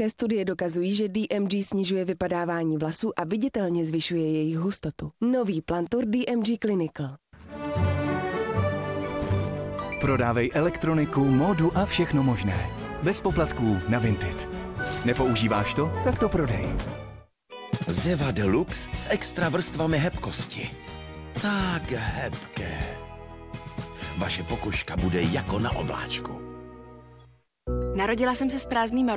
Vědecké studie dokazují, že DMG snižuje vypadávání vlasů a viditelně zvyšuje jejich hustotu. Nový Plantur DMG Clinical. Prodávej elektroniku, módu a všechno možné. Bez poplatků na Vinted. Nepoužíváš to? Tak to prodej. Zeva Deluxe s extra vrstvami hebkosti. Tak hebké. Vaše pokožka bude jako na obláčku. Narodila jsem se s prázdnýma